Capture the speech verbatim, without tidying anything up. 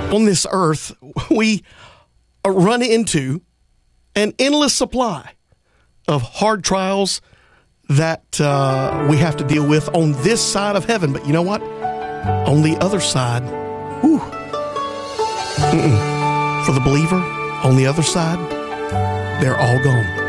on this earth, we run into an endless supply of hard trials that uh, we have to deal with on this side of heaven. But you know what? On the other side, whew, mm-mm. for the believer, on the other side, they're all gone.